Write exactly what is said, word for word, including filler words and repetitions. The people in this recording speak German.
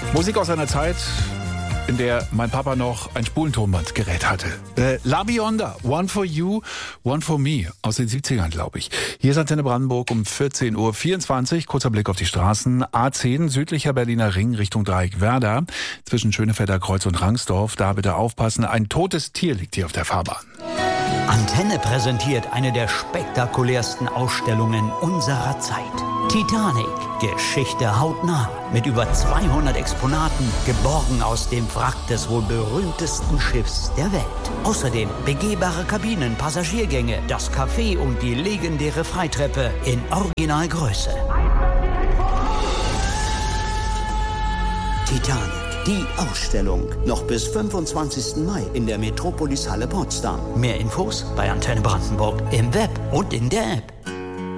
Musik aus einer Zeit, in der mein Papa noch ein Spulentonbandgerät hatte. Äh, La Bionda, One for You, One for Me, aus den siebzigern, glaube ich. Hier ist Antenne Brandenburg um vierzehn Uhr vierundzwanzig. Kurzer Blick auf die Straßen. A zehn, südlicher Berliner Ring, Richtung Dreieck Werder. Zwischen Schönefelder Kreuz und Rangsdorf. Da bitte aufpassen, ein totes Tier liegt hier auf der Fahrbahn. Antenne präsentiert eine der spektakulärsten Ausstellungen unserer Zeit. Titanic, Geschichte hautnah. Mit über zweihundert Exponaten, geborgen aus dem Wrack des wohl berühmtesten Schiffs der Welt. Außerdem begehbare Kabinen, Passagiergänge, das Café und die legendäre Freitreppe in Originalgröße. Titanic. Die Ausstellung. Noch bis fünfundzwanzigsten Mai in der Metropolis Halle Potsdam. Mehr Infos bei Antenne Brandenburg im Web und in der App.